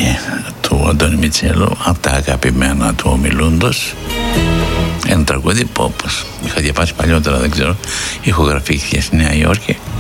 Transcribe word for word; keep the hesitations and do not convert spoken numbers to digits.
του Αντώνη Μιτσέλου, από τα αγαπημένα του ομιλούντος. Ένα τραγούδι που, όπως είχα διαβάσει παλιότερα, δεν ξέρω, ηχογραφήθηκε στη Νέα Υόρκη